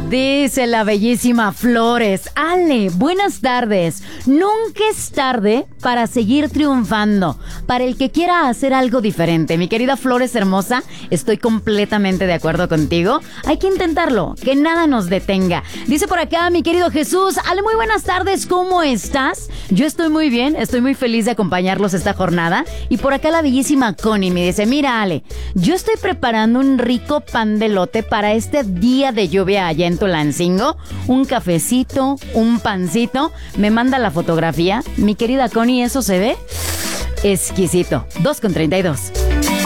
Dice la bellísima Flores. Ale, buenas tardes. Nunca es tarde para seguir triunfando, para el que quiera hacer algo diferente. Mi querida Flores hermosa, estoy completamente de acuerdo contigo. Hay que intentarlo, que nada nos detenga. Dice por acá mi querido Jesús. Ale, muy buenas tardes, ¿cómo estás? Yo estoy muy bien, estoy muy feliz de acompañarlos esta jornada. Y por acá la bellísima Connie me dice, mira Ale, yo estoy preparando un rico pan de elote para este día de lluvia allá en Tulancingo. Un cafecito, un pancito. Me manda la fotografía. Mi querida Connie, ¿eso se ve? Exquisito. 2:32.